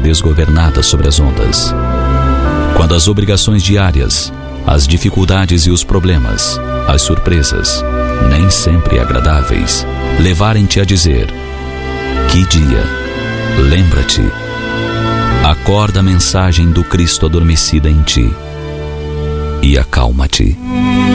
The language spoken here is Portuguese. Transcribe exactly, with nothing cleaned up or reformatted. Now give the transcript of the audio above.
desgovernada sobre as ondas. Quando as obrigações diárias, as dificuldades e os problemas, as surpresas, nem sempre agradáveis, levarem-te a dizer: que dia? Lembra-te. Acorda a mensagem do Cristo adormecida em ti e acalma-te.